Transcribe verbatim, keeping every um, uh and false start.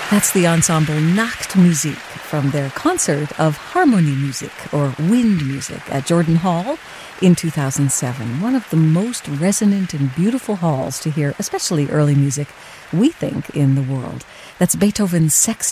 That's the ensemble Nachtmusik from their concert of Harmoniemusik, or wind music, at Jordan Hall in two thousand seven. One of the most resonant and beautiful halls to hear, especially early music, we think, in the world. That's Beethoven's Sextet